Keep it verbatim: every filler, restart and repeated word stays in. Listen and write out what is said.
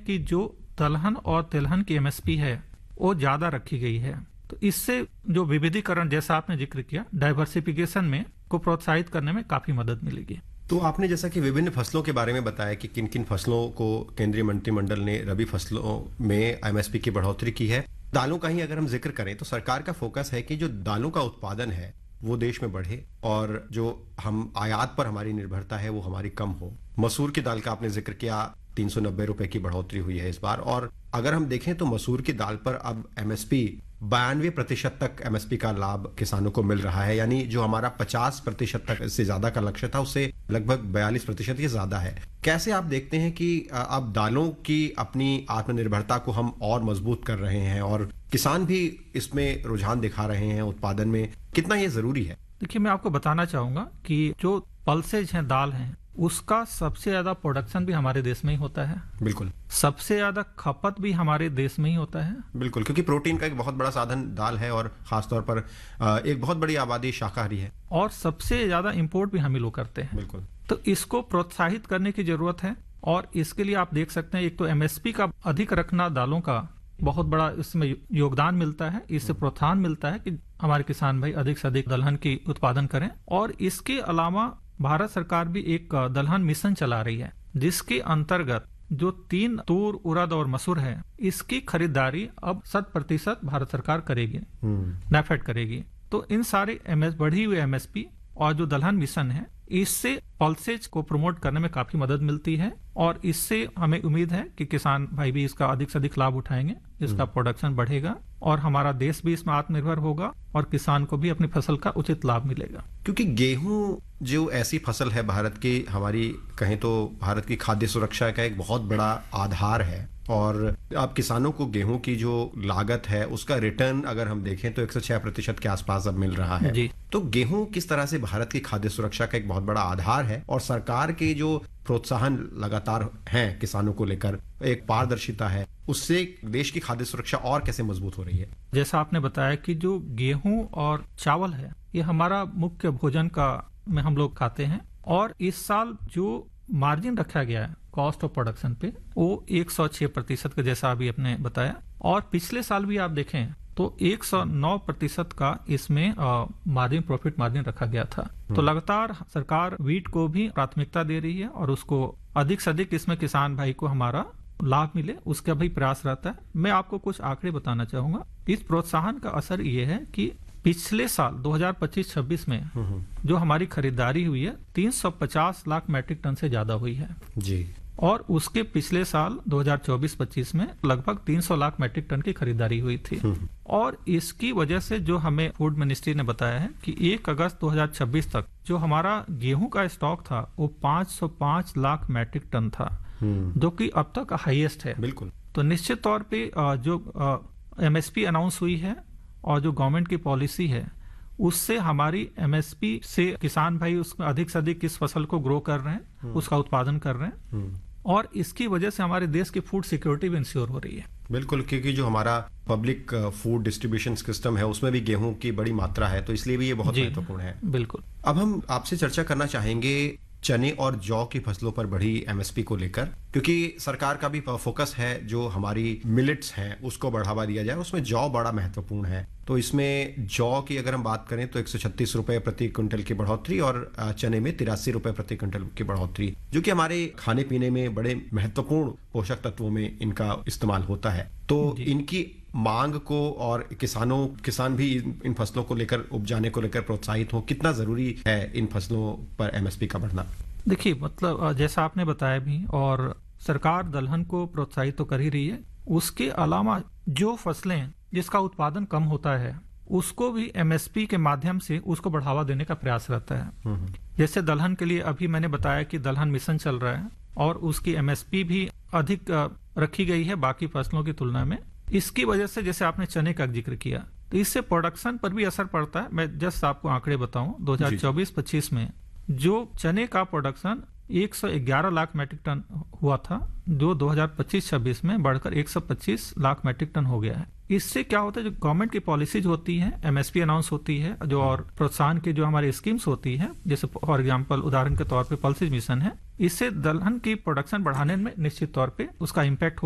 कि जो दलहन और तिलहन की एमएसपी है वो ज्यादा रखी गई है, तो इससे जो विविधीकरण जैसा आपने जिक्र किया, डाइवर्सिफिकेशन में को प्रोत्साहित करने में काफी मदद मिलेगी। तो आपने जैसा कि विभिन्न फसलों के बारे में बताया कि किन किन फसलों को केंद्रीय मंत्रिमंडल ने रबी फसलों में एमएसपी की बढ़ोतरी की है। दालों का ही अगर हम जिक्र करें तो सरकार का फोकस है कि जो दालों का उत्पादन है वो देश में बढ़े और जो हम आयात पर हमारी निर्भरता है वो हमारी कम हो। मसूर की दाल का आपने जिक्र किया, तीन सौ नब्बे रुपए की बढ़ोतरी हुई है इस बार। और अगर हम देखें तो मसूर की दाल पर अब एमएसपी बानवे प्रतिशत तक एमएसपी का लाभ किसानों को मिल रहा है, यानी जो हमारा पचास प्रतिशत तक से ज्यादा का लक्ष्य था उससे लगभग बयालीस प्रतिशत ये ज्यादा है। कैसे आप देखते हैं कि अब दालों की अपनी आत्मनिर्भरता को हम और मजबूत कर रहे हैं और किसान भी इसमें रुझान दिखा रहे हैं उत्पादन में, कितना ये जरूरी है? देखिए, मैं आपको बताना चाहूंगा कि जो पल्सेज हैं, दाल हैं, उसका सबसे ज्यादा प्रोडक्शन भी हमारे देश में ही होता है। बिल्कुल। सबसे ज्यादा खपत भी हमारे देश में ही होता है। बिल्कुल, क्योंकि प्रोटीन का एक बहुत बड़ा साधन दाल है और खासतौर पर एक बहुत बड़ी आबादी शाकाहारी है। और सबसे ज्यादा इंपोर्ट भी हम ही लोग करते हैं। बिल्कुल। तो इसको प्रोत्साहित करने की जरूरत है और इसके लिए आप देख सकते हैं, एक तो एमएसपी का अधिक रखना दालों का बहुत बड़ा इसमें योगदान मिलता है, इससे प्रोत्साहन मिलता है कि हमारे किसान भाई अधिक से अधिक दलहन की उत्पादन करें। और इसके अलावा भारत सरकार भी एक दलहन मिशन चला रही है जिसके अंतर्गत जो तीन तूर, उड़द और मसूर है, इसकी खरीदारी अब शत प्रतिशत भारत सरकार करेगी, नैफेड करेगी। तो इन सारे एमएस बढ़ी हुई एमएसपी और जो दलहन मिशन है, इससे पल्सेज को प्रमोट करने में काफी मदद मिलती है और इससे हमें उम्मीद है कि किसान भाई भी इसका अधिक से अधिक लाभ उठाएंगे, इसका प्रोडक्शन बढ़ेगा और हमारा देश भी इसमें आत्मनिर्भर होगा और किसान को भी अपनी फसल का उचित लाभ मिलेगा। क्योंकि गेहूं जो ऐसी फसल है भारत की, हमारी कहें तो भारत की खाद्य सुरक्षा का एक बहुत बड़ा आधार है और आप किसानों को गेहूं की जो लागत है उसका रिटर्न अगर हम देखें तो एक सौ छह प्रतिशत के आसपास अब मिल रहा है जी। तो गेहूं किस तरह से भारत की खाद्य सुरक्षा का एक बहुत बड़ा आधार है और सरकार के जो प्रोत्साहन लगातार हैं किसानों को लेकर, एक पारदर्शिता है, उससे देश की खाद्य सुरक्षा और कैसे मजबूत हो रही है? जैसा आपने बताया कि जो गेहूं और चावल है ये हमारा मुख्य भोजन का में हम लोग खाते हैं और इस साल जो मार्जिन रखा गया है कॉस्ट ऑफ प्रोडक्शन पे वो एक सौ छह प्रतिशत का, जैसा अभी आपने बताया, और पिछले साल भी आप देखें तो एक सौ नौ प्रतिशत का इसमें मार्जिन, प्रॉफिट मार्जिन रखा गया था। तो लगातार सरकार वीट को भी प्राथमिकता दे रही है और उसको अधिक से अधिक इसमें किसान भाई को हमारा लाभ मिले उसका भी प्रयास रहता है। मैं आपको कुछ आंकड़े बताना चाहूंगा। इस प्रोत्साहन का असर ये है कि पिछले साल दो हज़ार पच्चीस छब्बीस में जो हमारी खरीदारी हुई है तीन सौ पचास लाख मैट्रिक टन से ज्यादा हुई है जी, और उसके पिछले साल दो हज़ार चौबीस पच्चीस में लगभग तीन सौ लाख मैट्रिक टन की खरीदारी हुई थी। और इसकी वजह से जो हमें फूड मिनिस्ट्री ने बताया है कि एक अगस्त दो हज़ार छब्बीस तक जो हमारा गेहूं का स्टॉक था वो पाँच सौ पाँच लाख मैट्रिक टन था, जो कि अब तक हाईएस्ट है। बिल्कुल। तो निश्चित तौर पे जो एमएसपी अनाउंस हुई है और जो गवर्नमेंट की पॉलिसी है उससे हमारी एमएसपी से किसान भाई उसमें अधिक से अधिक किस फसल को ग्रो कर रहे हैं, उसका उत्पादन कर रहे हैं और इसकी वजह से हमारे देश की फूड सिक्योरिटी भी इंश्योर हो रही है। बिल्कुल, क्योंकि जो हमारा पब्लिक फूड डिस्ट्रीब्यूशन सिस्टम है उसमें भी गेहूं की बड़ी मात्रा है, तो इसलिए भी ये बहुत महत्वपूर्ण है। बिल्कुल। अब हम आपसे चर्चा करना चाहेंगे चने और जौ की फसलों पर बढ़ी एमएसपी को लेकर, क्योंकि सरकार का भी फोकस है जो हमारी मिलेट्स हैं उसको बढ़ावा दिया जाए, उसमें जौ बड़ा महत्वपूर्ण है। तो इसमें जौ की अगर हम बात करें तो एक सौ छत्तीस रुपए प्रति क्विंटल की बढ़ोतरी और चने में तिरासी रुपए प्रति क्विंटल की बढ़ोतरी, जो कि हमारे खाने पीने में बड़े महत्वपूर्ण पोषक तत्वों में इनका इस्तेमाल होता है। तो इनकी मांग को और किसानों किसान भी इन फसलों को लेकर, उपजाने को लेकर प्रोत्साहित हो, कितना जरूरी है इन फसलों पर एमएसपी का बढ़ना? देखिए, मतलब जैसा आपने बताया भी, और सरकार दलहन को प्रोत्साहित तो कर ही रही है, उसके अलावा जो फसलें जिसका उत्पादन कम होता है उसको भी एमएसपी के माध्यम से उसको बढ़ावा देने का प्रयास रहता है। जैसे दलहन के लिए अभी मैंने बताया कि दलहन मिशन चल रहा है और उसकी एमएसपी भी अधिक रखी गई है बाकी फसलों की तुलना में। इसकी वजह से जैसे आपने चने का जिक्र किया तो इससे प्रोडक्शन पर भी असर पड़ता है। मैं जस्ट आपको आंकड़े बताऊं, दो हज़ार चौबीस पच्चीस में जो चने का प्रोडक्शन एक सौ ग्यारह लाख मैट्रिक टन हुआ था, जो दो हज़ार पच्चीस छब्बीस में बढ़कर एक सौ पच्चीस लाख मैट्रिक टन हो गया है। इससे क्या होता है, जो गवर्नमेंट की पॉलिसीज होती है, एमएसपी अनाउंस होती है, जो और प्रोत्साहन की जो हमारी स्कीम्स होती है, जैसे फॉर एग्जांपल उदाहरण के तौर पे पल्सेज मिशन है, इससे दलहन की प्रोडक्शन बढ़ाने में निश्चित तौर पे उसका इम्पैक्ट